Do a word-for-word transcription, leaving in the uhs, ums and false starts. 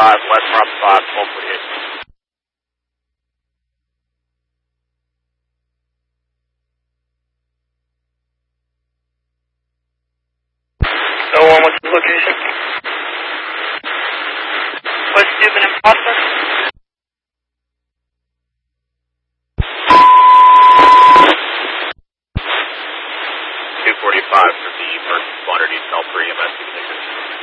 five, West Route five, twelve forty-eight. Oh one, what's the location? West Dubin and Foster.